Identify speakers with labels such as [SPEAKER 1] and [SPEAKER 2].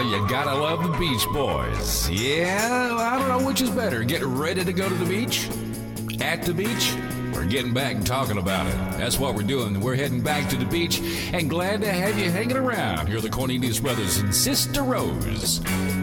[SPEAKER 1] you gotta love the Beach Boys. Yeah, I don't know which is better, getting ready to go to the beach, at the beach, or getting back and talking about it. That's what we're doing. We're heading back to the beach and glad to have you hanging around. Here are the Cornelius Brothers and Sister Rose.